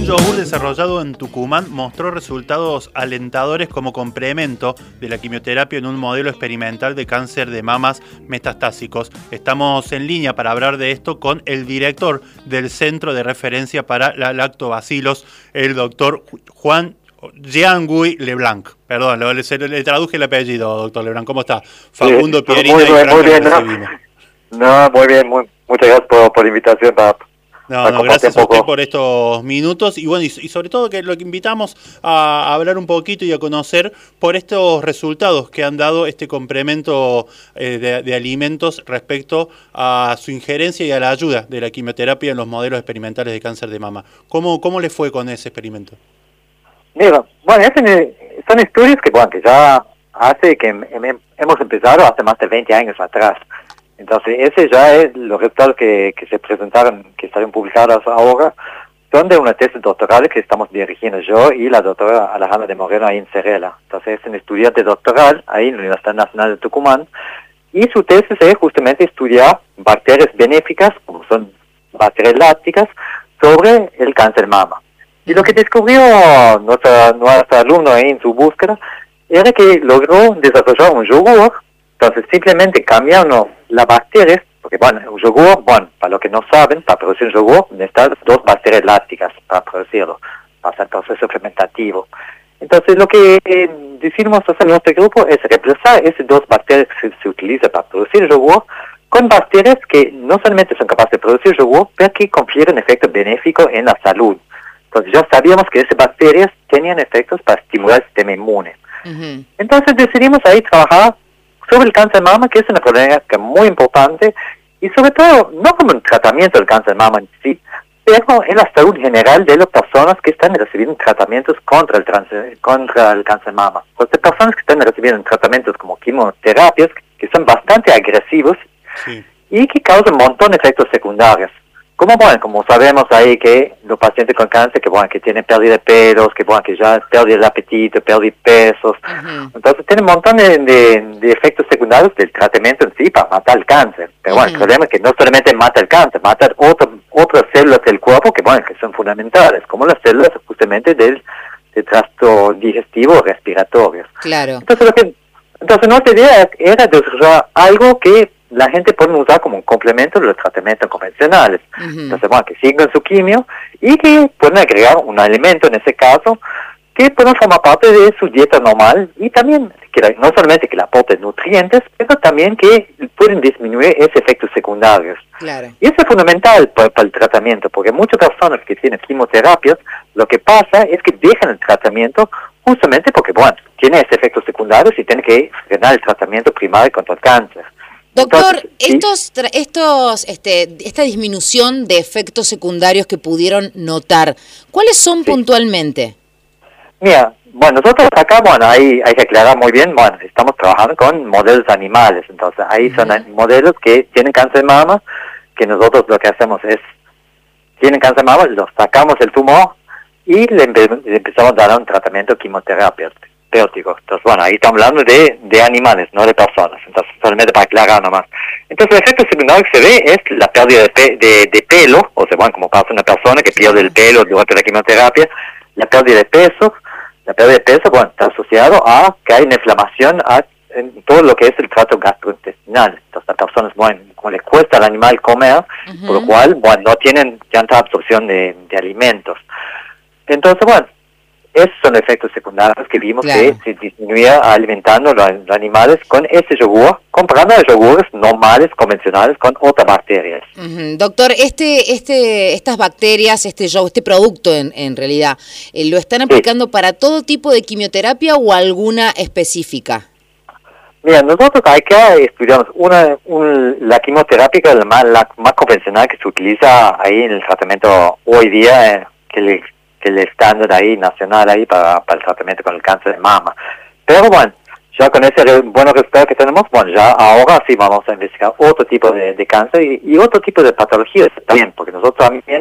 yogur desarrollado en Tucumán mostró resultados alentadores como complemento de la quimioterapia en un modelo experimental de cáncer de mamas metastásicos. Estamos en línea para hablar de esto con el director del Centro de Referencia para la Lactobacilos, el doctor Jean-Guy Leblanc. Perdón, le traduje el apellido, doctor Leblanc. ¿Cómo está? Facundo Pierina muy bien, muy bien, muchas gracias por la invitación para gracias a usted por estos minutos y bueno, y sobre todo que lo que invitamos a hablar un poquito y a conocer por estos resultados que han dado este complemento de alimentos respecto a su injerencia y a la ayuda de la quimioterapia en los modelos experimentales de cáncer de mama. ¿Cómo le fue con ese experimento? Mira, bueno, son estudios que ya hace que hemos empezado hace más de 20 años atrás. Entonces, ese ya es los resultados que se presentaron, que están publicados ahora, son de una tesis doctoral que estamos dirigiendo yo y la doctora Alejandra de Moreno ahí en Cerela. Entonces, es un estudiante doctoral ahí en la Universidad Nacional de Tucumán, y su tesis es justamente estudiar bacterias benéficas, como son bacterias lácticas, sobre el cáncer de mama. Y lo que descubrió nuestro alumno ahí en su búsqueda era que logró desarrollar un yogur. Entonces, simplemente cambiando las bacterias, porque un yogur, para los que no saben, para producir un yogur necesitan 2 bacterias lácticas para producirlo, para hacer el proceso fermentativo. Entonces, lo que decidimos hacer en nuestro grupo es reemplazar esas 2 bacterias que se utilizan para producir yogur con bacterias que no solamente son capaces de producir yogur, pero que confieren efectos benéficos en la salud. Entonces, ya sabíamos que esas bacterias tenían efectos para estimular el sistema inmune. Uh-huh. Entonces, decidimos ahí trabajar sobre el cáncer de mama, que es una problemática muy importante, y sobre todo, no como un tratamiento del cáncer de mama en sí, pero en la salud general de las personas que están recibiendo tratamientos contra el cáncer de mama. Entonces, personas que están recibiendo tratamientos como quimioterapias, que son bastante agresivos, sí, y que causan un montón de efectos secundarios. Como sabemos ahí que los pacientes con cáncer que tienen pérdida de pelos, que ya pérdida de apetito, pérdida de pesos. Uh-huh. Entonces tienen un montón de efectos secundarios del tratamiento en sí para matar el cáncer. Pero el problema es que no solamente mata el cáncer, mata otras células del cuerpo que son fundamentales, como las células justamente del tracto digestivo o respiratorio. Claro. Entonces nuestra idea era desarrollar algo que la gente puede usar como un complemento de los tratamientos convencionales. Uh-huh. Entonces, que sigan su quimio y que pueden agregar un alimento, en ese caso, que pueden formar parte de su dieta normal y también, no solamente que le aporten nutrientes, pero también que pueden disminuir esos efectos secundarios. Claro. Y eso es fundamental para el tratamiento, porque muchas personas que tienen quimioterapias, lo que pasa es que dejan el tratamiento justamente porque, tiene ese efectos secundarios y tienen que frenar el tratamiento primario contra el cáncer. Doctor, Entonces, esta disminución de efectos secundarios que pudieron notar, ¿cuáles son puntualmente? Mira, nosotros acá, ahí hay que aclarar muy bien, estamos trabajando con modelos animales, entonces ahí son modelos que tienen cáncer de mama, que nosotros lo que hacemos es, tienen cáncer de mama, los sacamos el tumor y le empezamos a dar un tratamiento quimioterapéutico. Entonces, ahí estamos hablando de animales, no de personas. Entonces, solamente para aclarar nomás. Entonces, el efecto secundario que se ve es la pérdida de pelo, o sea, como pasa una persona que pierde el pelo durante la quimioterapia, la pérdida de peso. La pérdida de peso, está asociado a que hay una inflamación en todo lo que es el tracto gastrointestinal. Entonces, las personas, como les cuesta al animal comer, uh-huh, por lo cual, no tienen tanta absorción de alimentos. Entonces, esos son los efectos secundarios que vimos, claro, que se disminuía alimentando los animales con ese yogur, comprando yogures normales, convencionales, con otras bacterias. Uh-huh. Doctor, estas bacterias, este producto en realidad, ¿lo están aplicando para todo tipo de quimioterapia o alguna específica? Mira, nosotros acá estudiamos la quimioterapia, la más convencional que se utiliza ahí en el tratamiento hoy día, que el estándar ahí nacional ahí para el tratamiento con el cáncer de mama. Pero ya con ese buenos resultados que tenemos, ya ahora sí vamos a investigar otro tipo de cáncer y otro tipo de patologías también, porque nosotros también,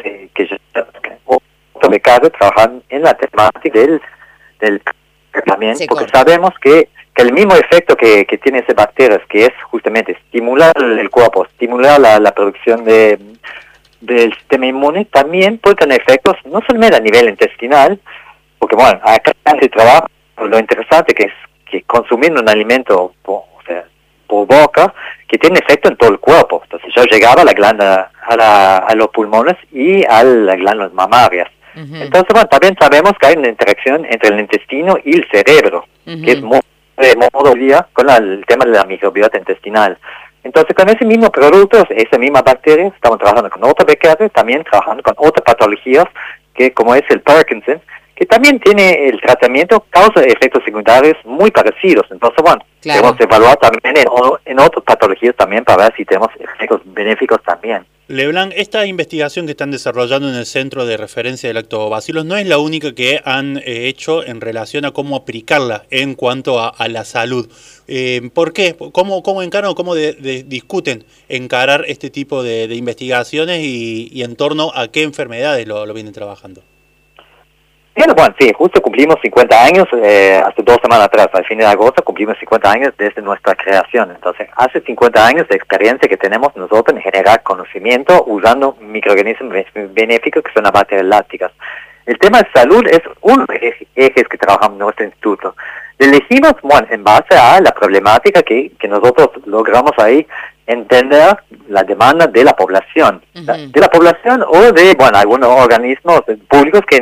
otro becado, trabajan en la temática del también, porque sabemos que el mismo efecto que tiene esas bacterias, que es justamente estimular el cuerpo, estimular la producción de del sistema inmune también puede tener efectos no solamente a nivel intestinal, porque bueno, acá se trabaja, lo interesante que es que consumir un alimento por boca, que tiene efecto en todo el cuerpo. Entonces yo llegaba a la glándula, a los pulmones y a las glándulas mamarias. Entonces, bueno, también sabemos que hay una interacción entre el intestino y el cerebro, que es muy de modo día con el tema de la microbiota intestinal. Entonces, con ese mismo producto, esa misma bacteria, estamos trabajando con otra bacteria, también trabajando con otras patologías, que como es el Parkinson, que también tiene el tratamiento, causa efectos secundarios muy parecidos. Entonces, bueno, debemos evaluar también en otras patologías también para ver si tenemos efectos benéficos también. Leblanc, esta investigación que están desarrollando en el Centro de Referencia de Lactobacilos no es la única que han hecho en relación a cómo aplicarla en cuanto a la salud. ¿Por qué? ¿Cómo encaran o cómo discuten encarar este tipo de investigaciones y en torno a qué enfermedades lo vienen trabajando? Bueno, sí, justo cumplimos 50 años, hace 2 semanas atrás, al fin de agosto cumplimos 50 años desde nuestra creación. Entonces, hace 50 años de experiencia que tenemos nosotros en generar conocimiento usando microorganismos benéficos que son las bacterias lácticas. El tema de salud es uno de los ejes que trabajamos en nuestro instituto. Elegimos, bueno, en base a la problemática que nosotros logramos ahí entender la demanda de la población, de la población o de, bueno, algunos organismos públicos que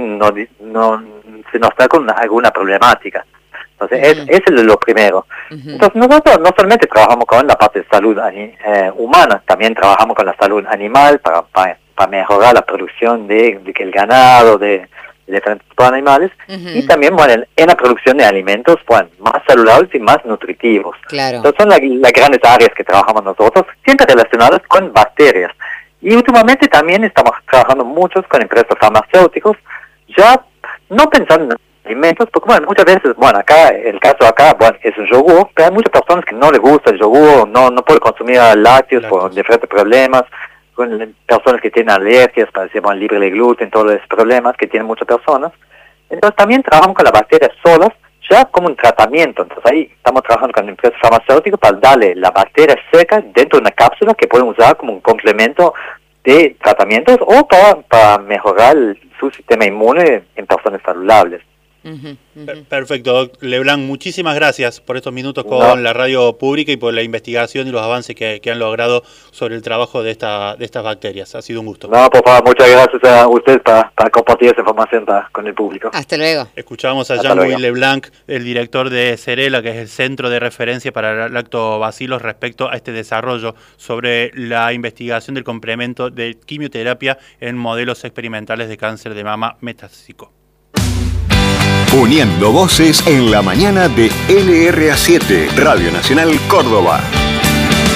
se nos traen con alguna problemática. Entonces, eso es lo primero. Entonces, nosotros no solamente trabajamos con la parte de salud humana, también trabajamos con la salud animal para mejorar la producción de el ganado, de diferentes tipos de animales, y también, bueno, en la producción de alimentos, bueno, más saludables y más nutritivos. Claro. Entonces son las grandes áreas que trabajamos nosotros, siempre relacionadas con bacterias. Y últimamente también estamos trabajando muchos con empresas farmacéuticas, ya no pensando en alimentos, porque bueno, muchas veces, bueno, acá, el caso acá, bueno, es un yogur, pero hay muchas personas que no les gusta el yogur, no pueden consumir lácteos por diferentes problemas, con personas que tienen alergias, para decir, bueno, libre de gluten, todos los problemas que tienen muchas personas. Entonces también trabajamos con las bacterias solas, ya como un tratamiento. Entonces ahí estamos trabajando con empresas farmacéuticas para darle la bacteria seca dentro de una cápsula que pueden usar como un complemento de tratamientos o para mejorar su sistema inmune en personas saludables. Perfecto, Leblanc, muchísimas gracias por estos minutos con la radio pública y por la investigación y los avances que han logrado sobre el trabajo de estas bacterias. Ha sido un gusto. No, por favor, muchas gracias a ustedes para compartir esa información con el público. Hasta luego. Escuchábamos a Jean-Louis Leblanc, el director de Cerela, que es el Centro de Referencia para Lactobacilos, respecto a este desarrollo sobre la investigación del complemento de quimioterapia en modelos experimentales de cáncer de mama metastásico. Uniendo voces en la mañana de LRA7, Radio Nacional Córdoba.